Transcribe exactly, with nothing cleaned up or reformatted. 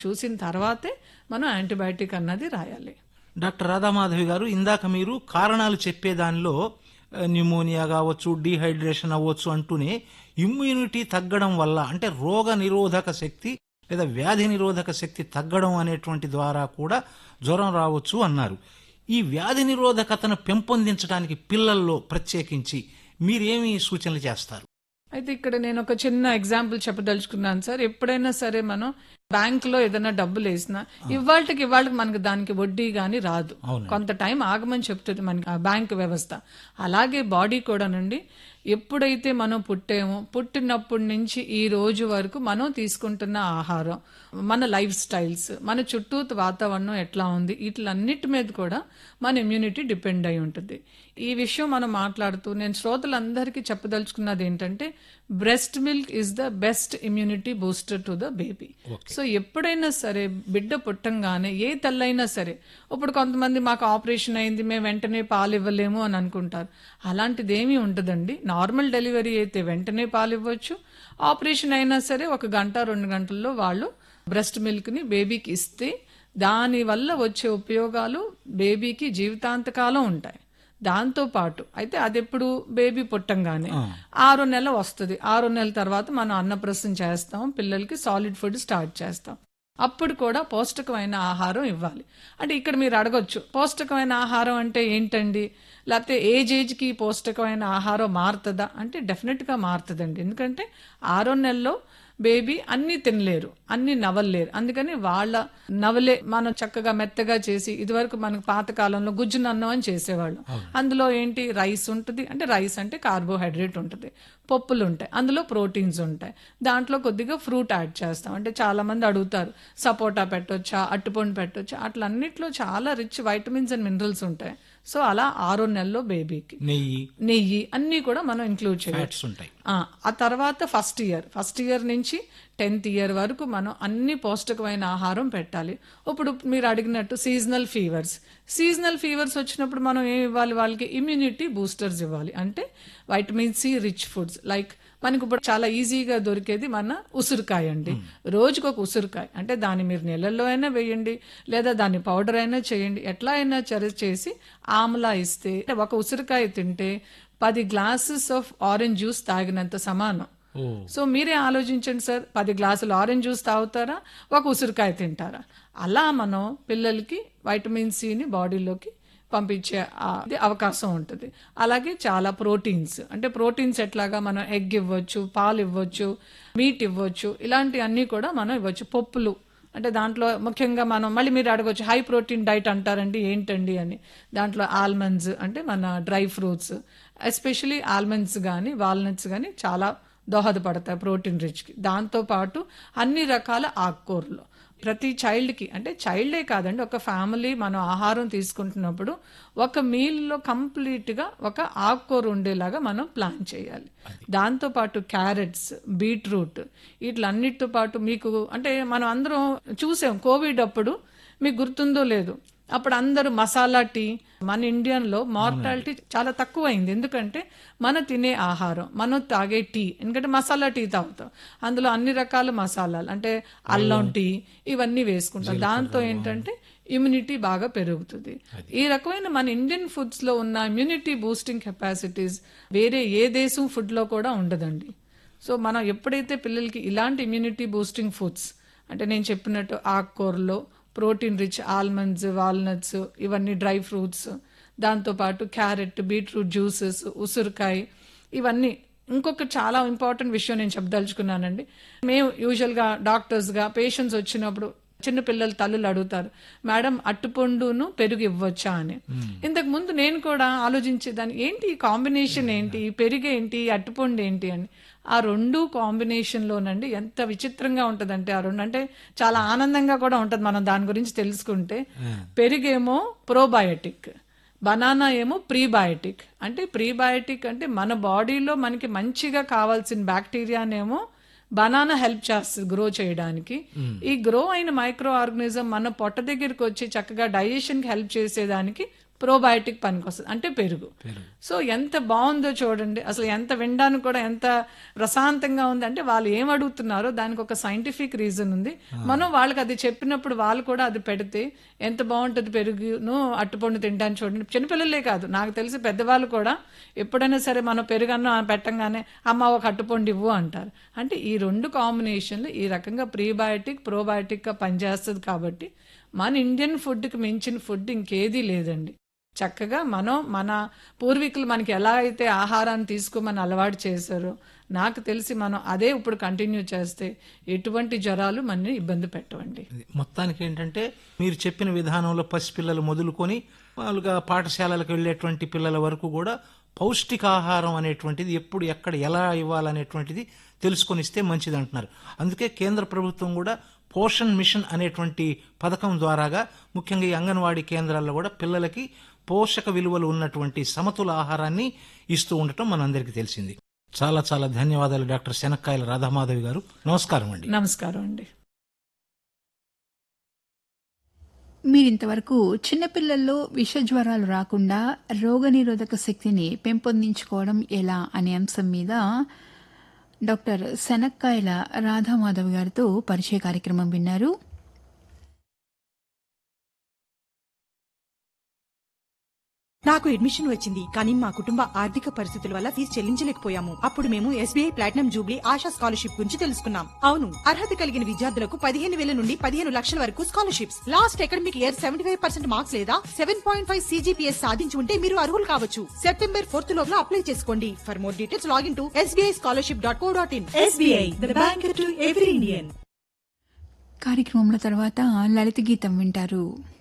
చూసిన తర్వాతే మనం యాంటీబయాటిక్ అన్నది రాయాలి. డాక్టర్ రాధామాధవి గారు, ఇందాక మీరు కారణాలు చెప్పేదానిలో న్యూమోనియా కావచ్చు, డీహైడ్రేషన్ అవ్వచ్చు అంటూనే ఇమ్యూనిటీ తగ్గడం వల్ల అంటే రోగ నిరోధక శక్తి లేదా వ్యాధి నిరోధక శక్తి తగ్గడం అనేటువంటి ద్వారా కూడా జ్వరం రావచ్చు అన్నారు. ఈ వ్యాధి నిరోధకతను పెంపొందించడానికి పిల్లల్లో ప్రత్యేకించి మీరేమి సూచనలు చేస్తారు? అయితే ఇక్కడ నేను ఒక చిన్న ఎగ్జాంపుల్ చెప్పదలుచుకున్నాను సార్. ఎప్పుడైనా సరే మనం బ్యాంక్ లో ఏదైనా డబ్బులు వేసినా ఇవాళకి ఇవాళకి మనకి దానికి వడ్డీ గాని రాదు, కొంత టైం ఆగమని చెప్తుంది మనకి ఆ బ్యాంక్ వ్యవస్థ. అలాగే బాడీ కూడా నుండి ఎప్పుడైతే మనం పుట్టామో పుట్టినప్పటి నుంచి ఈ రోజు వరకు మనం తీసుకుంటున్న ఆహారం, మన లైఫ్ స్టైల్స్, మన చుట్టూ వాతావరణం ఎట్లా ఉంది, వీటిలన్నిటి మీద కూడా మన ఇమ్యూనిటీ డిపెండ్ అయి ఉంటుంది. ఈ విషయం మనం మాట్లాడుతూ నేను శ్రోతలందరికీ చెప్పదలుచుకున్నది ఏంటంటే breast milk is the best immunity booster to the baby. So ఎప్పుడైనా సరే బిడ్డ పుట్టంగానే ఏ తల్లైనా సరే, ఇప్పుడు కొంతమంది మాకు ఆపరేషన్ అయింది మేము వెంటనే పాలు ఇవ్వలేము అని అనుకుంటారు. అలాంటిది ఏమీ ఉండదండి. నార్మల్ డెలివరీ అయితే వెంటనే పాలు ఇవ్వచ్చు. ఆపరేషన్ అయినా సరే ఒక గంట రెండు గంటల్లో వాళ్ళు బ్రెస్ట్ మిల్క్ ని బేబీకి ఇస్తే దాని వల్ల వచ్చే ఉపయోగాలు బేబీకి జీవితాంతకాలం ఉంటాయి. దాంతో పాటు అయితే అది ఎప్పుడు బేబీ పుట్టంగానే ఆరో నెల వస్తుంది. ఆరో నెల తర్వాత మనం అన్నప్రసన్న చేస్తాం, పిల్లలకి సాలిడ్ ఫుడ్ స్టార్ట్ చేస్తాం. అప్పుడు కూడా పౌష్టికమైన ఆహారం ఇవ్వాలి. అంటే ఇక్కడ మీరు అడగొచ్చు, పౌష్టికమైన ఆహారం అంటే ఏంటండి, లేకపోతే ఏజ్ ఏజ్కి పౌష్టికమైన ఆహారం మారుతుందా అంటే డెఫినెట్ గా మారుతుందండి. ఎందుకంటే ఆరో నెలలో బేబీ అన్ని తినలేరు, అన్ని నవలలేరు. అందుకని వాళ్ళ నవలే మనం చక్కగా మెత్తగా చేసి, ఇదివరకు మనకు పాతకాలంలో గుజ్జునన్నం అని చేసేవాళ్ళు. అందులో ఏంటి రైస్ ఉంటుంది, అంటే రైస్ అంటే కార్బోహైడ్రేట్ ఉంటుంది, పప్పులు ఉంటాయి, అందులో ప్రోటీన్స్ ఉంటాయి, దాంట్లో కొద్దిగా ఫ్రూట్ యాడ్ చేస్తాం. అంటే చాలా మంది అడుగుతారు సపోటా పెట్టొచ్చా, అట్టుపండు పెట్టొచ్చా, అట్లా అన్నిట్లో చాలా రిచ్ వైటమిన్స్ అండ్ మినరల్స్ ఉంటాయి. సో అలా ఆరో నెలలో బేబీకి నెయ్యి నెయ్యి అన్ని కూడా మనం ఇంక్లూడ్ చేయొచ్చు. ఉంటాయి. ఆ తర్వాత ఫస్ట్ ఇయర్ ఫస్ట్ ఇయర్ నుంచి టెన్త్ ఇయర్ వరకు మనం అన్ని పౌష్టికమైన ఆహారం పెట్టాలి. ఇప్పుడు మీరు అడిగినట్టు సీజనల్ ఫీవర్స్ సీజనల్ ఫీవర్స్ వచ్చినప్పుడు మనం ఏం ఇవ్వాలి, వాళ్ళకి ఇమ్యూనిటీ బూస్టర్స్ ఇవ్వాలి. అంటే vitamin C rich foods like మనకి ఇప్పుడు చాలా ఈజీగా దొరికేది మన ఉసిరికాయ అండి. రోజుకు ఒక ఉసిరికాయ, అంటే దాన్ని మీరు నీళ్ళల్లో అయినా వేయండి, లేదా దాన్ని పౌడర్ అయినా చేయండి, ఎట్లా అయినా చరి చేసి ఆమ్లా ఇస్తే ఒక ఉసిరికాయ తింటే పది గ్లాసెస్ ఆఫ్ ఆరెంజ్ జ్యూస్ తాగినంత సమానం. సో మీరే ఆలోచించండి సార్, పది గ్లాసులు ఆరెంజ్ జ్యూస్ తాగుతారా, ఒక ఉసిరికాయ తింటారా? అలా మనం పిల్లలకి వైటమిన్ సిని బాడీలోకి పంపించే అవకాశం ఉంటుంది. అలాగే చాలా ప్రోటీన్స్, అంటే ప్రోటీన్స్ ఎట్లాగా మనం ఎగ్ ఇవ్వచ్చు, పాలు ఇవ్వచ్చు, మీట్ ఇవ్వచ్చు, ఇలాంటి అన్ని కూడా మనం ఇవ్వచ్చు. పప్పులు అంటే దాంట్లో ముఖ్యంగా మనం మళ్ళీ మీరు అడగవచ్చు హై ప్రోటీన్ డైట్ అంటారండి ఏంటండి అని. దాంట్లో ఆల్మండ్స్ అంటే మన డ్రై ఫ్రూట్స్, ఎస్పెషలీ ఆల్మండ్స్ కానీ వాల్నట్స్ కానీ చాలా దోహదపడతాయి ప్రోటీన్ రిచ్కి. దాంతోపాటు అన్ని రకాల ఆకుకూరలు ప్రతి చైల్డ్కి, అంటే చైల్డే కాదండి, ఒక ఫ్యామిలీ మనం ఆహారం తీసుకుంటున్నప్పుడు ఒక మీల్లో కంప్లీట్గా ఒక ఆకుకూర ఉండేలాగా మనం ప్లాన్ చేయాలి. దాంతోపాటు క్యారెట్స్, బీట్రూట్, వీటిలన్నిటితో పాటు మీకు అంటే మనం అందరం చూసాం కోవిడ్ అప్పుడు, మీకు గుర్తుందో లేదు, అప్పుడు అందరూ మసాలా టీ, మన ఇండియన్లో మార్టాలిటీ చాలా తక్కువ అయింది. ఎందుకంటే మన తినే ఆహారం, మనం తాగే టీ, ఎందుకంటే మసాలా టీ తాగుతాం, అందులో అన్ని రకాల మసాలాలు అంటే అల్లం టీ ఇవన్నీ వేసుకుంటాం. దాంతో ఏంటంటే ఇమ్యూనిటీ బాగా పెరుగుతుంది. ఈ రకమైన మన ఇండియన్ ఫుడ్స్ లో ఉన్న ఇమ్యూనిటీ బూస్టింగ్ కెపాసిటీస్ వేరే ఏ దేశం ఫుడ్ లో కూడా ఉండదండి. సో మనం ఎప్పుడైతే పిల్లలకి ఇలాంటి ఇమ్యూనిటీ బూస్టింగ్ ఫుడ్స్, అంటే నేను చెప్పినట్టు ఆకుకూరలో ప్రోటీన్ రిచ్ ఆల్మండ్స్, వాల్నట్స్, ఇవన్నీ డ్రై ఫ్రూట్స్, దాంతోపాటు క్యారెట్, బీట్రూట్ జ్యూసెస్, ఉసిరికాయ, ఇవన్నీ. ఇంకొక చాలా ఇంపార్టెంట్ విషయం నేను చెప్పదలుచుకున్నానండి. మేము యూజువల్గా డాక్టర్స్గా పేషెంట్స్ వచ్చినప్పుడు చిన్నపిల్లల తల్లులు అడుగుతారు, మేడం అట్టుపండును పెరుగు ఇవ్వచ్చా అని. ఇంతకు ముందు నేను కూడా ఆలోచించేదాన్ని, ఏంటి ఈ కాంబినేషన్ ఏంటి, పెరుగు ఏంటి, అట్టుపండు ఏంటి అని. ఆ రెండు కాంబినేషన్ లోనండి ఎంత విచిత్రంగా ఉంటదంటే, ఆ రెండు అంటే చాలా ఆనందంగా కూడా ఉంటది మనం దాని గురించి తెలుసుకుంటే. పెరుగేమో ప్రోబయోటిక్, బనానా ఏమో ప్రీబయోటిక్. అంటే ప్రీబయోటిక్ అంటే మన బాడీలో మనకి మంచిగా కావాల్సిన బ్యాక్టీరియానేమో బనానా హెల్ప్ చేస్తుంది గ్రో చేయడానికి. ఈ గ్రో అయిన మైక్రో ఆర్గనిజం మన పొట్ట దగ్గరికి వచ్చి చక్కగా డైజెషన్ కి హెల్ప్ చేసేదానికి ప్రోబయోటిక్ పనికొస్తుంది, అంటే పెరుగు. సో ఎంత బాగుందో చూడండి, అసలు ఎంత వినడానికి కూడా ఎంత ప్రశాంతంగా ఉంది. అంటే వాళ్ళు ఏం అడుగుతున్నారో దానికి ఒక సైంటిఫిక్ రీజన్ ఉంది. మనం వాళ్ళకి అది చెప్పినప్పుడు వాళ్ళు కూడా అది పెడితే ఎంత బాగుంటుంది. పెరుగును అట్టుపండు తింటాను చూడండి, చిన్నపిల్లలే కాదు, నాకు తెలిసి పెద్దవాళ్ళు కూడా ఎప్పుడైనా సరే మనం పెరుగన్న పెట్టంగానే అమ్మ ఒక అట్టుపండు ఇవ్వు అంటారు. అంటే ఈ రెండు కాంబినేషన్లు ఈ రకంగా ప్రీబయోటిక్ ప్రోబయోటిక్ గా పనిచేస్తుంది. కాబట్టి మన ఇండియన్ ఫుడ్కి మించిన ఫుడ్ ఇంకేదీ లేదండి. చక్కగా మనం మన పూర్వీకులు మనకి ఎలా అయితే ఆహారాన్ని తీసుకోమని అలవాటు చేశారో, నాకు తెలిసి మనం అదే ఇప్పుడు కంటిన్యూ చేస్తే ఎటువంటి జ్వరాలు మనని ఇబ్బంది పెట్టవండి. మొత్తానికి ఏంటంటే మీరు చెప్పిన విధానంలో పసిపిల్లలు మొదలుకొని వాళ్ళుగా పాఠశాలలకు వెళ్ళేటువంటి పిల్లల వరకు కూడా పౌష్టికాహారం అనేటువంటిది ఎప్పుడు ఎక్కడ ఎలా ఇవ్వాలనేటువంటిది తెలుసుకొని ఇస్తే మంచిది అంటున్నారు. అందుకే కేంద్ర ప్రభుత్వం కూడా పోషణ్ మిషన్ అనేటువంటి పథకం ద్వారాగా ముఖ్యంగా ఈ అంగన్వాడీ కేంద్రాల్లో కూడా పిల్లలకి పోషక విలువలు ఉన్నటువంటి సమతుల ఆహారాన్ని ఇస్తూ ఉండటం మనందరికీ తెలిసింది. చాలా చాలా ధన్యవాదాలు డాక్టర్ శనక్కాయల రాధామాధవి గారు. నమస్కారం అండి. నమస్కారం అండి. మీరింతవరకు చిన్నపిల్లల్లో విష జ్వరాలు రాకుండా రోగనిరోధక శక్తిని పెంపొందించుకోవడం ఎలా అనే అంశం మీద డాక్టర్ శనక్కాయల రాధామాధవ్ గారితో పరిచయ కార్యక్రమం విన్నారు. నాకు అడ్మిషన్ వచ్చింది, కానీ మా కుటుంబ ఆర్థిక పరిస్థితుల వల్ల ఫీజు చెల్లించలేకపోయాము. అప్పుడు మేము SBI platinum Jubilee ASHA scholarship గురించి తెలుసుకున్నాం. అవును, అర్హత కలిగిన విద్యార్థులకు పదిహేను వేల నుండి పదిహేను లక్షల వరకు scholarships. Last academic year seventy five percent marks లేదా సెవెన్ పాయింట్ ఫైవ్ సీజీపీఎస్ సాధించి ఉంటే మీరు అర్హులు కావచ్చు. సెప్టెంబర్ ఫోర్త్ లోగా అప్లై చేసుకోండి. For more details login to SBI scholarship dot co dot in. SBI, the bank to every Indian. కార్యక్రమంలో తర్వాత లలిత గీతం వింటారు.